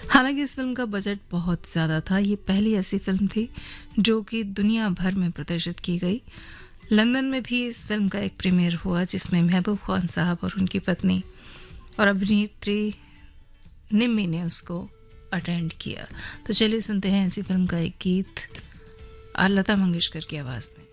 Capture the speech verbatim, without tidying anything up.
हालांकि इस फिल्म का बजट बहुत ज़्यादा था। ये पहली ऐसी फिल्म थी जो कि दुनिया भर में प्रदर्शित की गई। लंदन में भी इस फिल्म का एक प्रीमियर हुआ जिसमें महबूब खान साहब और उनकी पत्नी और अभिनेत्री निम्मी ने उसको अटेंड किया। तो चलिए सुनते हैं ऐसी फिल्म का एक गीत और लता मंगेशकर की आवाज़ में।